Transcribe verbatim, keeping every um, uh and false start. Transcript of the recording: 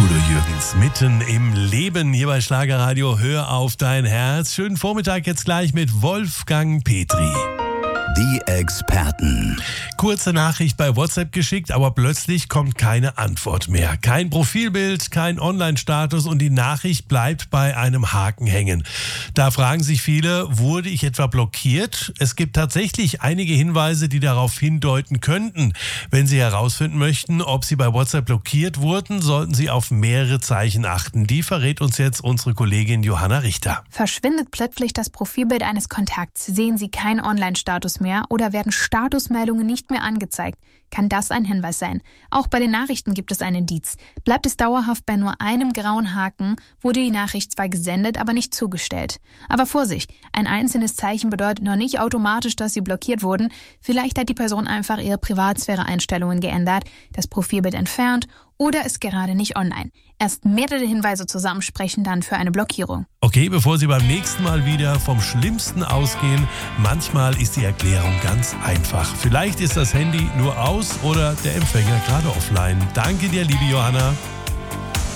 Udo Jürgens, mitten im Leben hier bei Schlagerradio. Hör auf dein Herz. Schönen Vormittag jetzt gleich mit Wolfgang Petri. Die Experten. Kurze Nachricht bei WhatsApp geschickt, aber plötzlich kommt keine Antwort mehr. Kein Profilbild, kein Online-Status und die Nachricht bleibt bei einem Haken hängen. Da fragen sich viele, wurde ich etwa blockiert? Es gibt tatsächlich einige Hinweise, die darauf hindeuten könnten. Wenn Sie herausfinden möchten, ob Sie bei WhatsApp blockiert wurden, sollten Sie auf mehrere Zeichen achten. Die verrät uns jetzt unsere Kollegin Johanna Richter. Verschwindet plötzlich das Profilbild eines Kontakts, sehen Sie keinen Online-Status mehr oder werden Statusmeldungen nicht mehr angezeigt, kann das ein Hinweis sein. Auch bei den Nachrichten gibt es ein Indiz. Bleibt es dauerhaft bei nur einem grauen Haken, wurde die Nachricht zwar gesendet, aber nicht zugestellt. Aber Vorsicht, ein einzelnes Zeichen bedeutet noch nicht automatisch, dass Sie blockiert wurden. Vielleicht hat die Person einfach ihre Privatsphäre-Einstellungen geändert, das Profilbild entfernt oder ist gerade nicht online. Erst mehrere Hinweise zusammen sprechen dann für eine Blockierung. Okay, bevor Sie beim nächsten Mal wieder vom Schlimmsten ausgehen, manchmal ist die Erklärung ganz einfach. Vielleicht ist das Handy nur aus oder der Empfänger gerade offline. Danke dir, liebe Johanna.